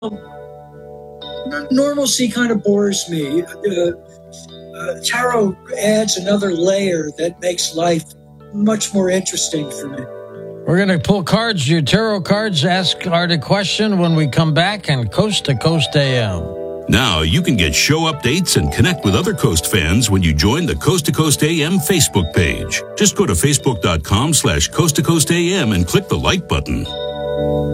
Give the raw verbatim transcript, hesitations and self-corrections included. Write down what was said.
Normalcy kind of bores me. Uh, uh, tarot adds another layer that makes life much more interesting for me. We're going to pull cards, your tarot cards, ask Art a question when we come back on Coast to Coast A M. Now you can get show updates and connect with other Coast fans when you join the Coast to Coast A M Facebook page. Just go to facebook.com slash Coast to Coast AM and click the like button.